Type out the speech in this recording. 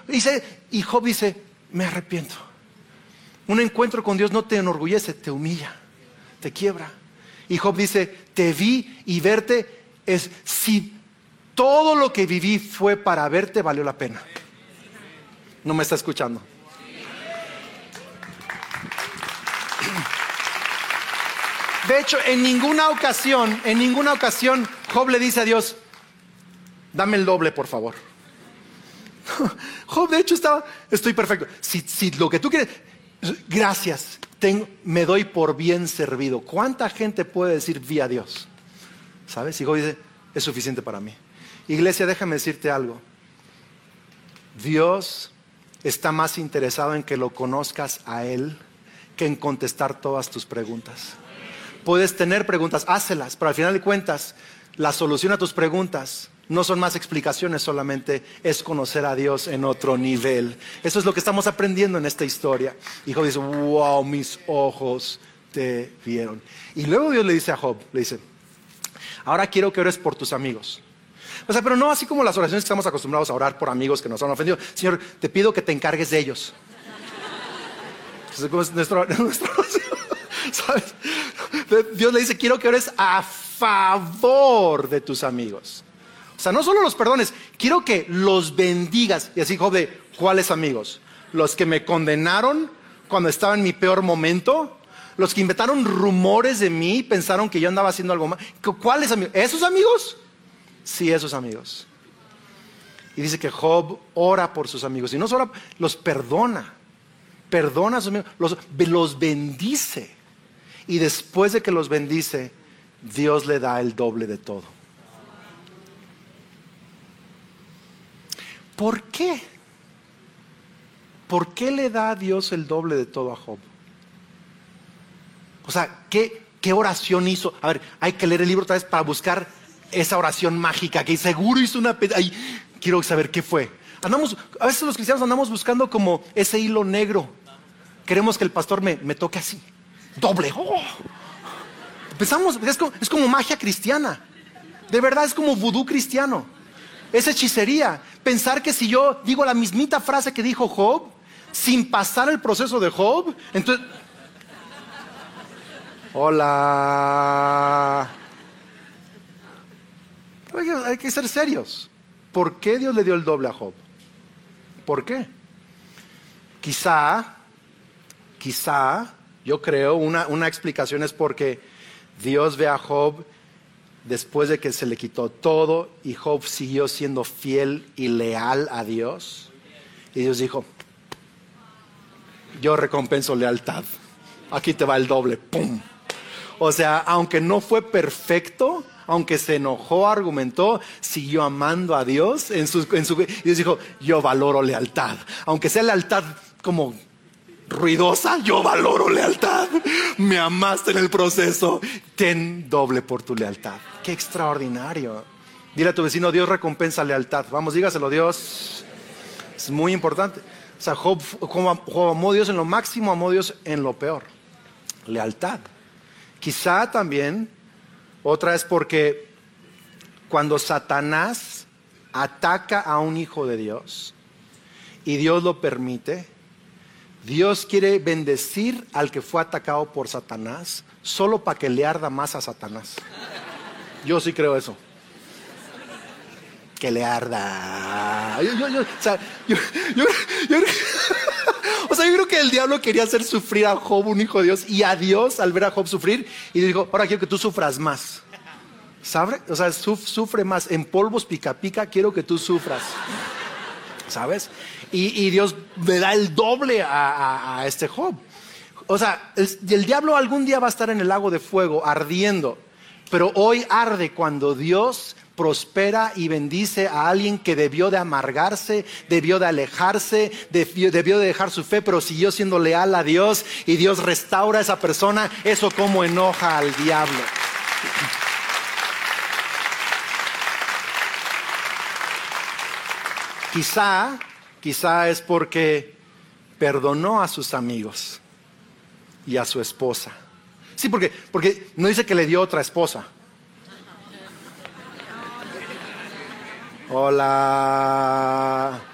Y Job dice, me arrepiento. Un encuentro con Dios no te enorgullece, te humilla, te quiebra. Y Job dice, te vi y verte es, si todo lo que viví fue para verte, valió la pena. No me está escuchando. De hecho, en ninguna ocasión, Job le dice a Dios, dame el doble, por favor. Job, de hecho, estoy perfecto. Si lo que tú quieres, gracias, me doy por bien servido. ¿Cuánta gente puede decir vi a Dios? ¿Sabes? Y Job dice, es suficiente para mí. Iglesia, déjame decirte algo. Dios está más interesado en que lo conozcas a Él que en contestar todas tus preguntas. Puedes tener preguntas, hácelas, pero al final de cuentas, la solución a tus preguntas no son más explicaciones, solamente es conocer a Dios en otro nivel. Eso es lo que estamos aprendiendo en esta historia. Y Job dice, wow, mis ojos te vieron. Y luego Dios le dice a Job, le dice, ahora quiero que ores por tus amigos. O sea, pero no así como las oraciones que estamos acostumbrados a orar por amigos que nos han ofendido. Señor, te pido que te encargues de ellos. Entonces, nuestra oración, ¿sabes? Dios le dice, quiero que ores a favor de tus amigos. O sea, no solo los perdones, quiero que los bendigas. Y así Job de, ¿cuáles amigos? Los que me condenaron cuando estaba en mi peor momento. Los que inventaron rumores de mí, pensaron que yo andaba haciendo algo mal. ¿Cuáles amigos? ¿Esos amigos? Sí, esos amigos. Y dice que Job ora por sus amigos. Y no solo los perdona. Perdona a sus amigos. Los bendice. Y después de que los bendice, Dios le da el doble de todo. ¿Por qué? ¿Por qué le da a Dios el doble de todo a Job? O sea, ¿qué oración hizo? A ver, hay que leer el libro otra vez para buscar esa oración mágica que seguro hizo una... Ay, quiero saber qué fue. A veces los cristianos andamos buscando como ese hilo negro. Queremos que el pastor me toque así. Doble. Oh. Pensamos, es como magia cristiana. De verdad es como vudú cristiano. Es hechicería. Pensar que si yo digo la mismita frase que dijo Job, sin pasar el proceso de Job, entonces... Hola. Hay que ser serios. ¿Por qué Dios le dio el doble a Job? ¿Por qué? Quizá, yo creo, una explicación es porque Dios ve a Job después de que se le quitó todo y Job siguió siendo fiel y leal a Dios. Y Dios dijo, yo recompenso lealtad. Aquí te va el doble. ¡Pum! O sea, aunque no fue perfecto, aunque se enojó, argumentó, siguió amando a Dios y Dios dijo, yo valoro lealtad. Aunque sea lealtad como ruidosa, yo valoro lealtad. Me amaste en el proceso, ten doble por tu lealtad. Qué extraordinario. Dile a tu vecino, Dios recompensa lealtad. Vamos, dígaselo, Dios. Es muy importante. O sea, Job amó a Dios en lo máximo, amó a Dios en lo peor. Lealtad. Quizá también, otra es porque cuando Satanás ataca a un hijo de Dios y Dios lo permite, Dios quiere bendecir al que fue atacado por Satanás solo para que le arda más a Satanás. Yo sí creo eso. Que le arda. Yo creo que el diablo quería hacer sufrir a Job, un hijo de Dios, y a Dios al ver a Job sufrir, y dijo, ahora quiero que tú sufras más. ¿Sabes? O sea, sufre más. En polvos pica pica, quiero que tú sufras. ¿Sabes? Y Dios le da el doble a este Job. O sea, el diablo algún día va a estar en el lago de fuego ardiendo, pero hoy arde cuando Dios prospera y bendice a alguien que debió de amargarse, debió de alejarse, debió de dejar su fe, pero siguió siendo leal a Dios y Dios restaura a esa persona. Eso como enoja al diablo. Quizá es porque perdonó a sus amigos y a su esposa. Sí, porque no dice que le dio otra esposa. Hola.